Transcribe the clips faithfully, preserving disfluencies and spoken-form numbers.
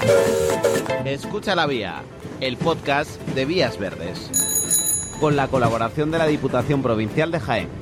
Escucha la Vía, el podcast de Vías Verdes, con la colaboración de la Diputación Provincial de Jaén.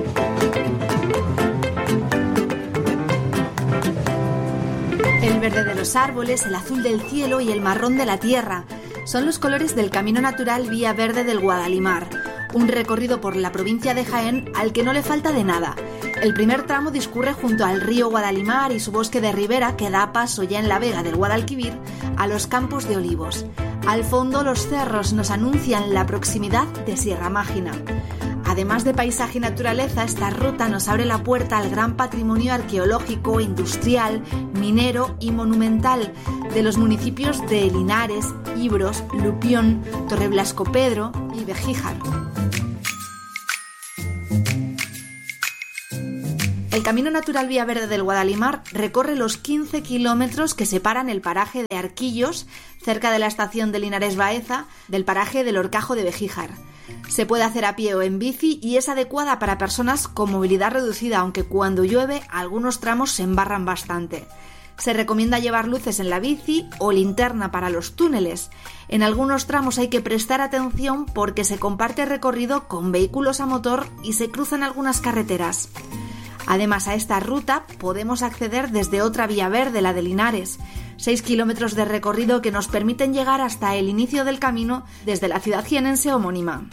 El verde de los árboles, el azul del cielo y el marrón de la tierra son los colores del Camino Natural Vía Verde del Guadalimar, un recorrido por la provincia de Jaén al que no le falta de nada. El primer tramo discurre junto al río Guadalimar y su bosque de ribera que da paso ya en la vega del Guadalquivir a los campos de olivos. Al fondo los cerros nos anuncian la proximidad de Sierra Mágina. Además de paisaje y naturaleza, esta ruta nos abre la puerta al gran patrimonio arqueológico, industrial, minero y monumental de los municipios de Linares, Ibros, Lupión, Torreblasco-Pedro y Begíjar. El Camino Natural Vía Verde del Guadalimar recorre los quince kilómetros que separan el paraje de Arquillos, cerca de la estación de Linares Baeza, del paraje del Horcajo de Begíjar. Se puede hacer a pie o en bici y es adecuada para personas con movilidad reducida, aunque cuando llueve algunos tramos se embarran bastante. Se recomienda llevar luces en la bici o linterna para los túneles. En algunos tramos hay que prestar atención porque se comparte recorrido con vehículos a motor y se cruzan algunas carreteras. Además, a esta ruta podemos acceder desde otra vía verde, la de Linares. Seis kilómetros de recorrido que nos permiten llegar hasta el inicio del camino desde la ciudad jienense homónima.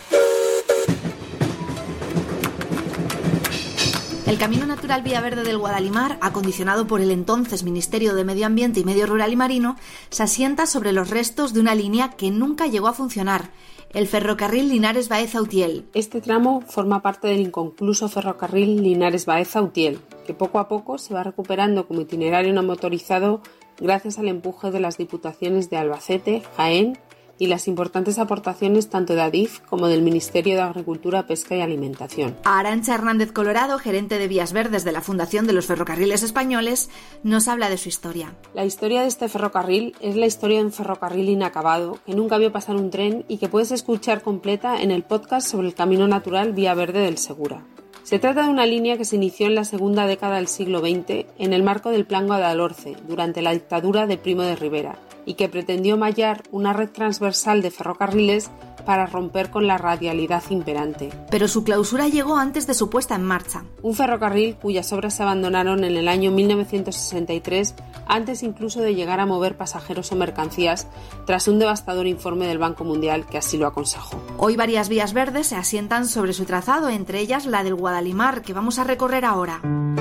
El Camino Natural Vía Verde del Guadalimar, acondicionado por el entonces Ministerio de Medio Ambiente y Medio Rural y Marino, se asienta sobre los restos de una línea que nunca llegó a funcionar, el ferrocarril Linares-Baeza-Utiel. Este tramo forma parte del inconcluso ferrocarril Linares-Baeza-Utiel, que poco a poco se va recuperando como itinerario no motorizado gracias al empuje de las diputaciones de Albacete, Jaén y las importantes aportaciones tanto de Adif como del Ministerio de Agricultura, Pesca y Alimentación. Arantxa Hernández Colorado, gerente de Vías Verdes de la Fundación de los Ferrocarriles Españoles, nos habla de su historia. La historia de este ferrocarril es la historia de un ferrocarril inacabado que nunca vio pasar un tren y que puedes escuchar completa en el podcast sobre el Camino Natural Vía Verde del Segura. Se trata de una línea que se inició en la segunda década del siglo veinte en el marco del Plan Guadalhorce, durante la dictadura de Primo de Rivera, y que pretendió mallar una red transversal de ferrocarriles para romper con la radialidad imperante. Pero su clausura llegó antes de su puesta en marcha. Un ferrocarril cuyas obras se abandonaron en el año mil novecientos sesenta y tres, antes incluso de llegar a mover pasajeros o mercancías, tras un devastador informe del Banco Mundial que así lo aconsejó. Hoy varias vías verdes se asientan sobre su trazado, entre ellas la del Guadalimar, que vamos a recorrer ahora.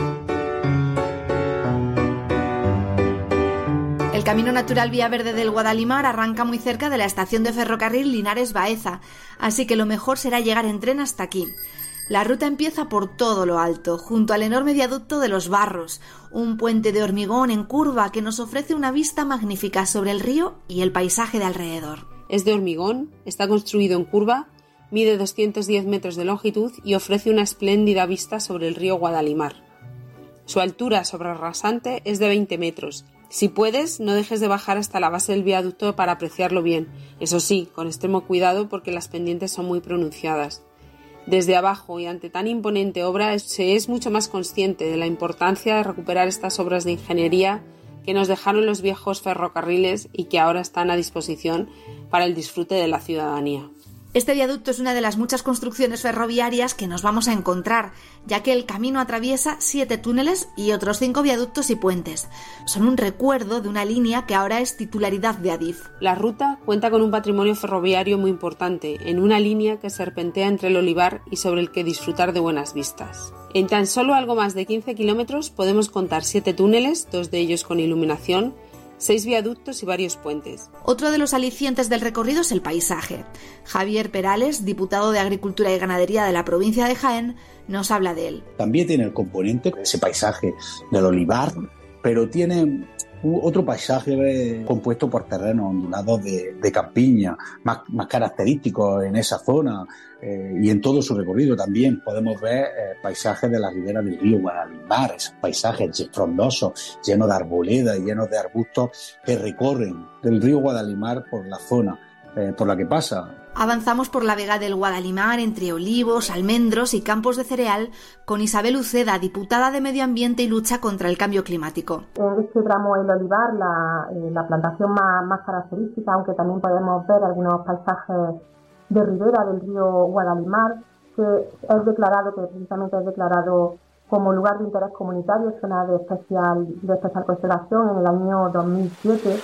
El Camino Natural Vía Verde del Guadalimar arranca muy cerca de la estación de ferrocarril Linares-Baeza, así que lo mejor será llegar en tren hasta aquí. La ruta empieza por todo lo alto, junto al enorme viaducto de los Barros, un puente de hormigón en curva que nos ofrece una vista magnífica sobre el río y el paisaje de alrededor. Es de hormigón, está construido en curva, mide doscientos diez metros de longitud y ofrece una espléndida vista sobre el río Guadalimar. Su altura sobre el rasante es de veinte metros. Si puedes, no dejes de bajar hasta la base del viaducto para apreciarlo bien. Eso sí, con extremo cuidado porque las pendientes son muy pronunciadas. Desde abajo y ante tan imponente obra se es mucho más consciente de la importancia de recuperar estas obras de ingeniería que nos dejaron los viejos ferrocarriles y que ahora están a disposición para el disfrute de la ciudadanía. Este viaducto es una de las muchas construcciones ferroviarias que nos vamos a encontrar, ya que el camino atraviesa siete túneles y otros cinco viaductos y puentes. Son un recuerdo de una línea que ahora es titularidad de Adif. La ruta cuenta con un patrimonio ferroviario muy importante, en una línea que serpentea entre el olivar y sobre el que disfrutar de buenas vistas. En tan solo algo más de quince kilómetros podemos contar siete túneles, dos de ellos con iluminación, seis viaductos y varios puentes. Otro de los alicientes del recorrido es el paisaje. Javier Perales, diputado de Agricultura y Ganadería de la provincia de Jaén, nos habla de él. También tiene el componente, ese paisaje del olivar, pero tiene otro paisaje compuesto por terrenos ondulados de, de campiña, más, más característicos en esa zona, eh, y en todo su recorrido también podemos ver eh, paisajes de la ribera del río Guadalimar, esos paisajes frondosos, llenos de arboledas y llenos de arbustos que recorren del río Guadalimar por la zona eh, por la que pasa. Avanzamos por la vega del Guadalimar entre olivos, almendros y campos de cereal con Isabel Uceda, diputada de Medio Ambiente y Lucha contra el Cambio Climático. En este tramo el olivar, la, la plantación más, más característica, aunque también podemos ver algunos paisajes de ribera del río Guadalimar, que es declarado, que precisamente es declarado como lugar de interés comunitario, zona de especial, de especial conservación en el año dos mil siete.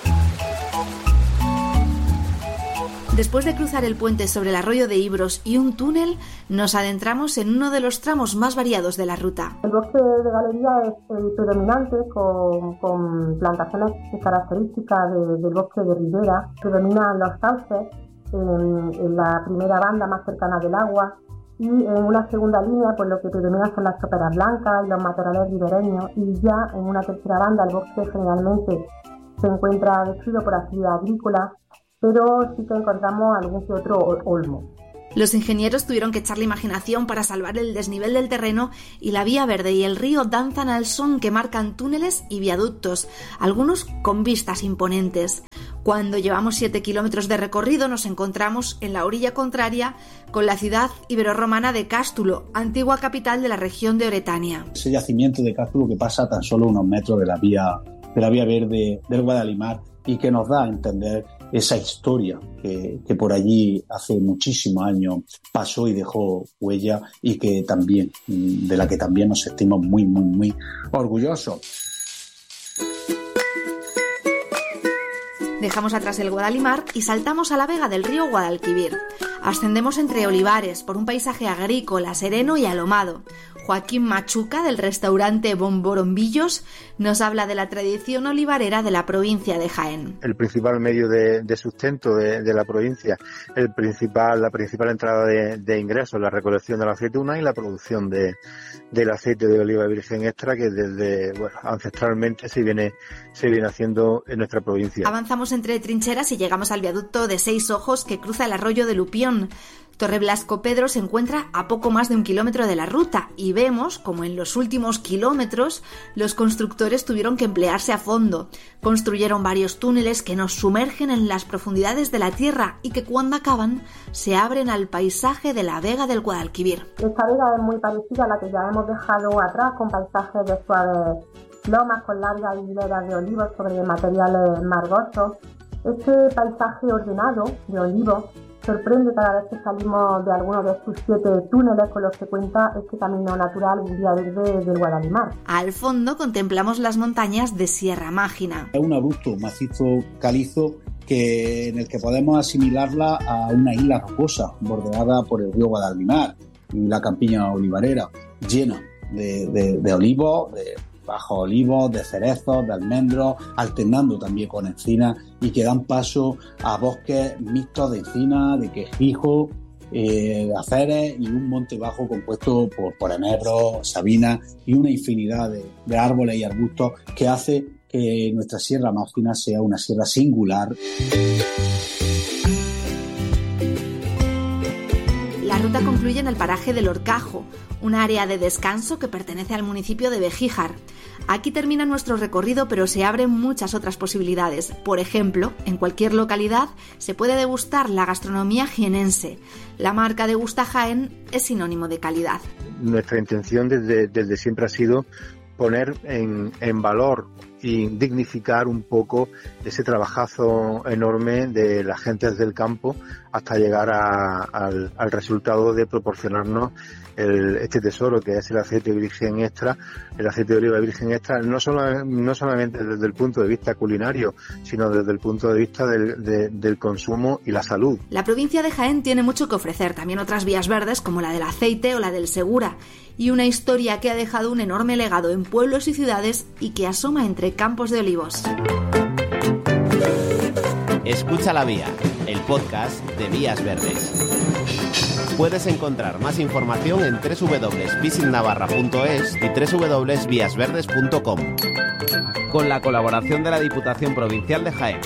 Después de cruzar el puente sobre el arroyo de Ibros y un túnel, nos adentramos en uno de los tramos más variados de la ruta. El bosque de galería es el predominante, con, con plantaciones características de, del bosque de ribera. Predominan los sauces en, en la primera banda más cercana del agua, y en una segunda línea, pues lo que predomina son las toperas blancas y los matorrales ribereños, y ya en una tercera banda el bosque generalmente se encuentra destruido por actividad agrícola, pero sí que encontramos algún que otro olmo. Los ingenieros tuvieron que echar la imaginación para salvar el desnivel del terreno, y la vía verde y el río danzan al son que marcan túneles y viaductos, algunos con vistas imponentes. Cuando llevamos siete kilómetros de recorrido nos encontramos en la orilla contraria con la ciudad iberorromana de Cástulo, antigua capital de la región de Oretania. Ese yacimiento de Cástulo que pasa a tan solo unos metros de la vía, de la vía verde del Guadalimar, y que nos da a entender esa historia que, que por allí hace muchísimos años pasó y dejó huella, y que también, de la que también nos sentimos muy, muy, muy orgullosos. Dejamos atrás el Guadalimar y saltamos a la vega del río Guadalquivir. Ascendemos entre olivares por un paisaje agrícola, sereno y alomado. Joaquín Machuca, del restaurante Bomborombillos, nos habla de la tradición olivarera de la provincia de Jaén. El principal medio de, de sustento de, de la provincia, el principal, la principal entrada de, de ingresos, la recolección de la aceituna y la producción de, del aceite de oliva virgen extra, que desde bueno, ancestralmente se viene, se viene haciendo en nuestra provincia. Avanzamos entre trincheras y llegamos al viaducto de Seis Ojos que cruza el arroyo de Lupión. Torreblasco Pedro se encuentra a poco más de un kilómetro de la ruta y vemos como en los últimos kilómetros los constructores tuvieron que emplearse a fondo. Construyeron varios túneles que nos sumergen en las profundidades de la tierra y que cuando acaban se abren al paisaje de la vega del Guadalquivir. Esta vega es muy parecida a la que ya hemos dejado atrás, con paisajes de suaves lomas con largas hileras de olivos sobre materiales margosos. Este paisaje ordenado de olivos sorprende cada vez que salimos de alguno de estos siete túneles con los que cuenta este camino natural Vía Verde del Guadalimar. Al fondo contemplamos las montañas de Sierra Mágina. Es un abrupto macizo calizo que, en el que podemos asimilarla a una isla rocosa bordeada por el río Guadalimar y la campiña olivarera llena de, de, de olivos, de bajo olivos, de cerezos, de almendros, alternando también con encinas, y que dan paso a bosques mixtos de encina, de quejijo, eh, de aceres y un monte bajo compuesto por, por enebros, sabinas y una infinidad de, de árboles y arbustos que hace que nuestra Sierra Mágina sea una sierra singular. La ruta concluye en el paraje del Horcajo, un área de descanso que pertenece al municipio de Begíjar. Aquí termina nuestro recorrido, pero se abren muchas otras posibilidades. Por ejemplo, en cualquier localidad se puede degustar la gastronomía jienense. La marca Degusta Jaén es sinónimo de calidad. Nuestra intención desde, desde siempre ha sido poner en, en valor y dignificar un poco ese trabajazo enorme de las gentes del campo hasta llegar a, al, al resultado de proporcionarnos el, este tesoro que es el aceite virgen extra, el aceite de oliva virgen extra, no, solo, no solamente desde el punto de vista culinario, sino desde el punto de vista del, de, del consumo y la salud. La provincia de Jaén tiene mucho que ofrecer, también otras vías verdes como la del aceite o la del Segura, y una historia que ha dejado un enorme legado en pueblos y ciudades y que asoma entre campos de olivos. Escucha la Vía, el podcast de Vías Verdes. Puedes encontrar más información en doble u doble u doble u punto visit navarra punto es y doble u doble u doble u punto vías verdes punto com, con la colaboración de la Diputación Provincial de Jaén.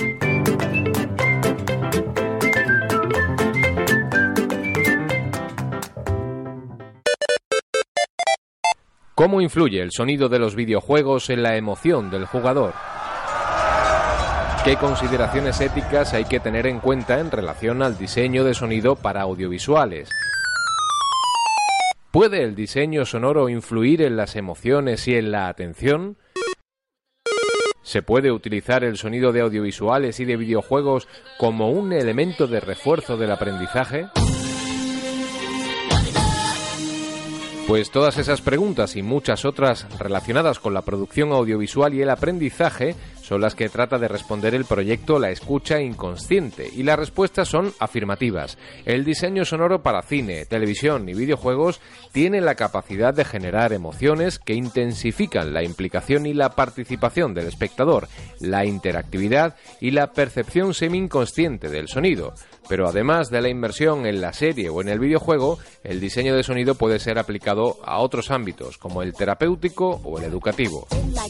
¿Cómo influye el sonido de los videojuegos en la emoción del jugador? ¿Qué consideraciones éticas hay que tener en cuenta en relación al diseño de sonido para audiovisuales? ¿Puede el diseño sonoro influir en las emociones y en la atención? ¿Se puede utilizar el sonido de audiovisuales y de videojuegos como un elemento de refuerzo del aprendizaje? Pues todas esas preguntas y muchas otras relacionadas con la producción audiovisual y el aprendizaje son las que trata de responder el proyecto La Escucha Inconsciente, y las respuestas son afirmativas. El diseño sonoro para cine, televisión y videojuegos tiene la capacidad de generar emociones que intensifican la implicación y la participación del espectador, la interactividad y la percepción semi-inconsciente del sonido. Pero además de la inmersión en la serie o en el videojuego, el diseño de sonido puede ser aplicado a otros ámbitos, como el terapéutico o el educativo.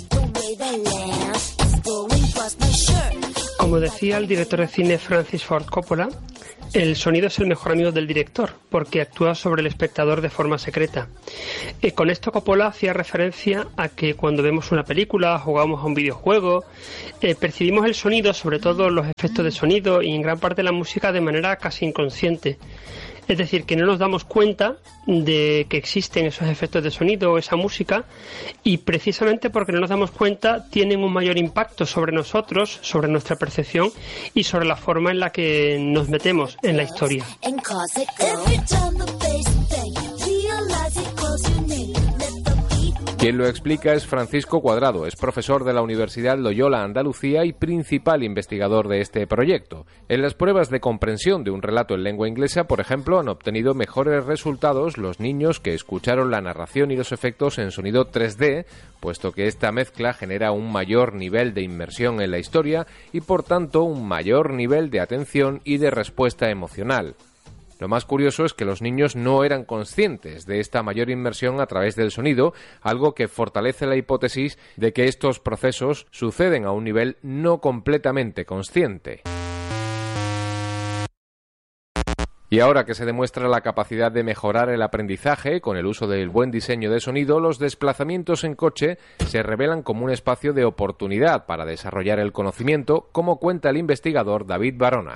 Como decía el director de cine Francis Ford Coppola, el sonido es el mejor amigo del director, porque actúa sobre el espectador de forma secreta. Eh, con esto Coppola hacía referencia a que cuando vemos una película, jugamos a un videojuego, eh, percibimos el sonido, sobre todo los efectos de sonido y en gran parte la música, de manera casi inconsciente. Es decir, que no nos damos cuenta de que existen esos efectos de sonido o esa música, y precisamente porque no nos damos cuenta tienen un mayor impacto sobre nosotros, sobre nuestra percepción y sobre la forma en la que nos metemos en la historia. Quien lo explica es Francisco Cuadrado, es profesor de la Universidad Loyola Andalucía y principal investigador de este proyecto. En las pruebas de comprensión de un relato en lengua inglesa, por ejemplo, han obtenido mejores resultados los niños que escucharon la narración y los efectos en sonido tres D, puesto que esta mezcla genera un mayor nivel de inmersión en la historia y, por tanto, un mayor nivel de atención y de respuesta emocional. Lo más curioso es que los niños no eran conscientes de esta mayor inmersión a través del sonido, algo que fortalece la hipótesis de que estos procesos suceden a un nivel no completamente consciente. Y ahora que se demuestra la capacidad de mejorar el aprendizaje con el uso del buen diseño de sonido, los desplazamientos en coche se revelan como un espacio de oportunidad para desarrollar el conocimiento, como cuenta el investigador David Barona.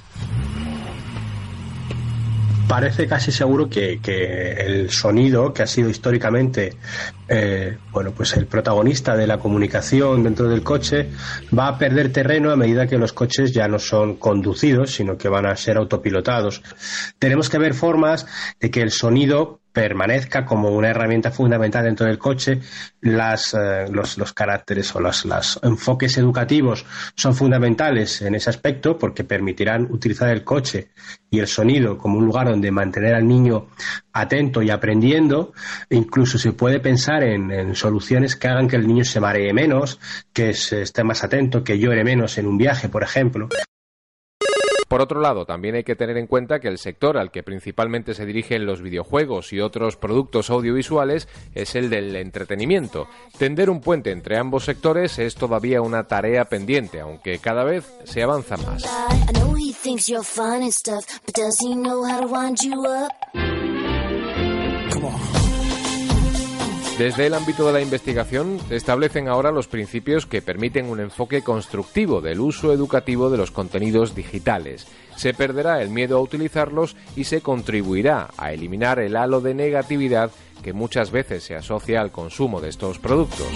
Parece casi seguro que, que el sonido, que ha sido históricamente eh, bueno, pues el protagonista de la comunicación dentro del coche, va a perder terreno a medida que los coches ya no son conducidos, sino que van a ser autopilotados. Tenemos que ver formas de que el sonido permanezca como una herramienta fundamental dentro del coche. Las, eh, los, los caracteres o los, los enfoques educativos son fundamentales en ese aspecto, porque permitirán utilizar el coche y el sonido como un lugar donde mantener al niño atento y aprendiendo. Incluso se puede pensar en, en soluciones que hagan que el niño se maree menos, que se esté más atento, que llore menos en un viaje, por ejemplo. Por otro lado, también hay que tener en cuenta que el sector al que principalmente se dirigen los videojuegos y otros productos audiovisuales es el del entretenimiento. Tender un puente entre ambos sectores es todavía una tarea pendiente, aunque cada vez se avanza más. Desde el ámbito de la investigación se establecen ahora los principios que permiten un enfoque constructivo del uso educativo de los contenidos digitales. Se perderá el miedo a utilizarlos y se contribuirá a eliminar el halo de negatividad que muchas veces se asocia al consumo de estos productos.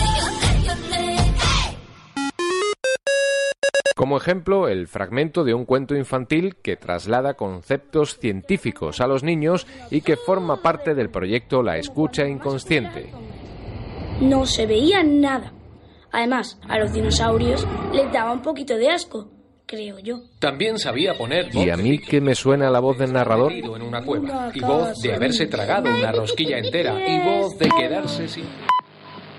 Como ejemplo, el fragmento de un cuento infantil que traslada conceptos científicos a los niños y que forma parte del proyecto La Escucha Inconsciente. No se veía nada. Además, a los dinosaurios les daba un poquito de asco, creo yo. También sabía poner voz. ¿Y a mí que me suena la voz del narrador? En una cueva, y voz de haberse tragado una rosquilla entera, y voz de quedarse sin...